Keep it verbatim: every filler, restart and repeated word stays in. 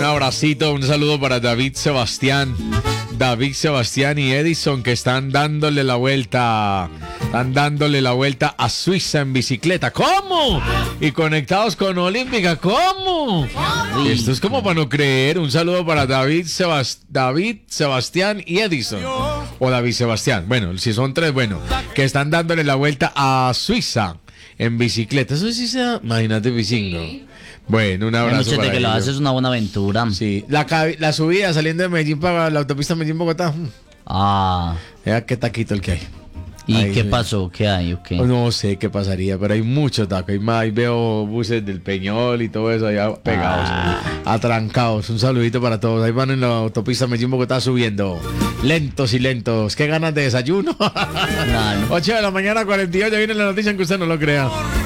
abracito, un saludo para David Sebastián. David Sebastián y Edison, que están dándole la vuelta. Están dándole la vuelta a Suiza en bicicleta. ¿Cómo? Y conectados con Olímpica. ¿Cómo? Uy. Esto es como para no creer. Un saludo para David, Sebast- David Sebastián y Edison. O David Sebastián. Bueno, si son tres, bueno. Que están dándole la vuelta a Suiza en bicicleta. Eso sí se da. Imagínate, Picingo. Bueno, un abrazo Hay para que lo ellos. hace, es una buena aventura. Sí, la, cabi- la subida saliendo de Medellín para la autopista Medellín-Bogotá. Ah. Vea qué taquito el que hay. ¿Y Ahí qué sí. pasó? ¿Qué hay? ¿O qué? No sé qué pasaría, pero hay mucho taco. Hay más, ahí veo buses del Peñol y todo eso allá pegados, Ah. atrancados. Un saludito para todos. Ahí van en la autopista Medellín-Bogotá subiendo. Lentos y lentos. Qué ganas de desayuno. Claro. ocho de la mañana, cuarenta y ocho. Viene la noticia en que usted no lo crea.